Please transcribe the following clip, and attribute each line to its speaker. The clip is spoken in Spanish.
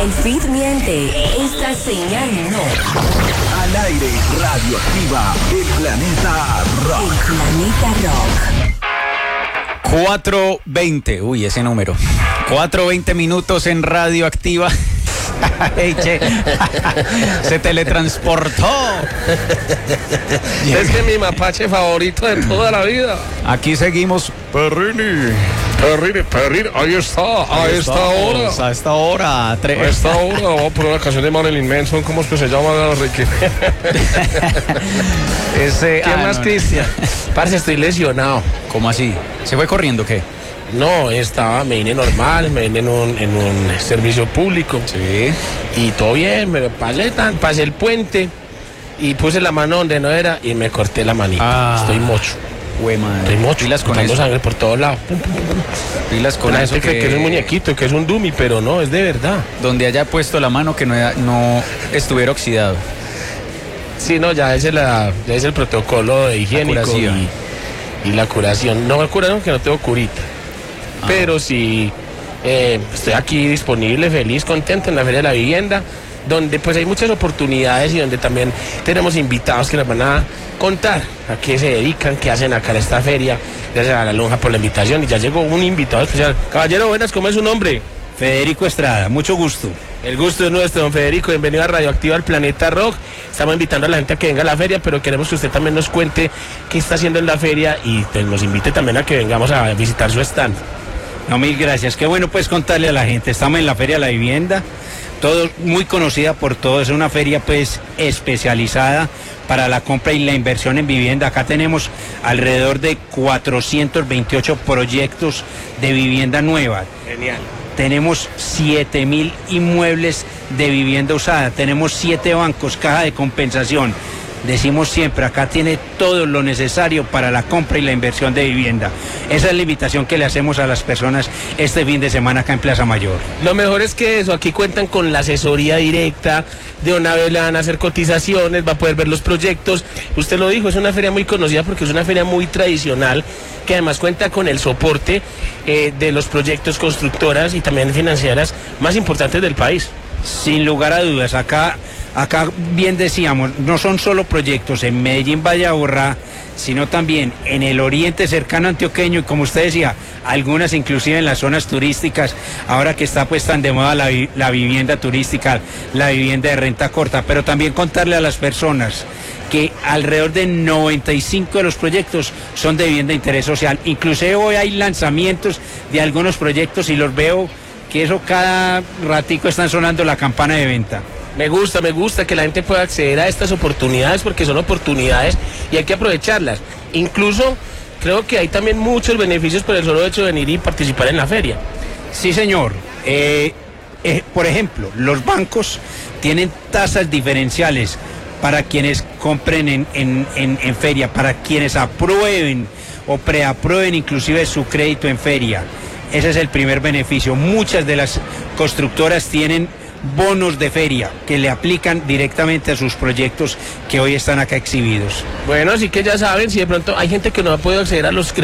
Speaker 1: El feed miente. Esta señal no.
Speaker 2: Al aire, Radioactiva, el planeta rock.
Speaker 1: El planeta rock.
Speaker 3: 4:20, uy, ese número. 4:20 minutos en Radioactiva. Hey, che. Se teletransportó.
Speaker 4: Es que mi mapache favorito de toda la vida.
Speaker 3: Aquí seguimos. Perrini,
Speaker 4: ahí está, a esta hora.
Speaker 3: A esta hora.
Speaker 4: A esta hora vamos a poner una canción de Marilyn Manson. ¿Cómo es que se llama, Ricky? ¿Qué más,
Speaker 3: no.
Speaker 4: Cristian? Parce, estoy lesionado.
Speaker 3: ¿Cómo así? ¿Se fue corriendo o qué?
Speaker 4: No, me vine normal, me vine en un servicio público.
Speaker 3: Sí.
Speaker 4: Y todo bien, me pasé el puente y puse la mano donde no era y me corté la manita. Estoy mocho.
Speaker 3: Güey, madre.
Speaker 4: Estoy mocho.
Speaker 3: Pilas con
Speaker 4: botando
Speaker 3: eso.
Speaker 4: sangre por todos lados.
Speaker 3: Pilas con
Speaker 4: La
Speaker 3: eso.
Speaker 4: gente cree que es un muñequito, que es un dummy, pero no, es de verdad.
Speaker 3: Donde haya puesto la mano que no estuviera oxidado.
Speaker 4: Sí, no, ya es el protocolo de higiénico y la curación. No, la curación que no tengo curita. Pero sí, estoy aquí disponible, feliz, contento en la Feria de la Vivienda, donde pues hay muchas oportunidades y donde también tenemos invitados que nos van a contar a qué se dedican, qué hacen acá en esta feria. Gracias a la lonja por la invitación y ya llegó un invitado especial. Caballero, buenas, ¿cómo es su nombre?
Speaker 5: Federico Estrada, mucho gusto.
Speaker 4: El gusto es nuestro, don Federico. Bienvenido a Radioactiva, al Planeta Rock. Estamos invitando a la gente a que venga a la feria, pero queremos que usted también nos cuente qué está haciendo en la feria y pues, nos invite también a que vengamos a visitar su stand.
Speaker 5: No, mil gracias. Qué bueno pues contarle a la gente. Estamos en la Feria de la Vivienda, todo muy conocida por todos. Es una feria pues especializada para la compra y la inversión en vivienda. Acá tenemos alrededor de 428 proyectos de vivienda nueva.
Speaker 4: Genial.
Speaker 5: Tenemos 7.000 inmuebles de vivienda usada. Tenemos 7 bancos, caja de compensación. Decimos siempre, acá tiene todo lo necesario para la compra y la inversión de vivienda. Esa es la invitación que le hacemos a las personas este fin de semana acá en Plaza Mayor.
Speaker 4: Lo mejor es que eso, aquí cuentan con la asesoría directa, de una vez le van a hacer cotizaciones, va a poder ver los proyectos. Usted lo dijo, es una feria muy conocida porque es una feria muy tradicional, que además cuenta con el soporte de los proyectos constructoras y también financieras más importantes del país.
Speaker 5: Sin lugar a dudas, acá bien decíamos, no son solo proyectos en Medellín, Valle de Aburrá, sino también en el oriente cercano antioqueño y como usted decía, algunas inclusive en las zonas turísticas, ahora que está pues tan de moda la vivienda turística, la vivienda de renta corta, pero también contarle a las personas que alrededor de 95 de los proyectos son de vivienda de interés social. Inclusive hoy hay lanzamientos de algunos proyectos y los veo que eso cada ratico están sonando la campana de venta.
Speaker 4: Me gusta que la gente pueda acceder a estas oportunidades porque son oportunidades y hay que aprovecharlas. Incluso creo que hay también muchos beneficios por el solo hecho de venir y participar en la feria.
Speaker 5: Sí, señor. Por ejemplo, los bancos tienen tasas diferenciales para quienes compren en feria, para quienes aprueben o preaprueben inclusive su crédito en feria. Ese es el primer beneficio. Muchas de las constructoras tienen bonos de feria que le aplican directamente a sus proyectos que hoy están acá exhibidos.
Speaker 4: Bueno, así que ya saben, si de pronto hay gente que no ha podido acceder a los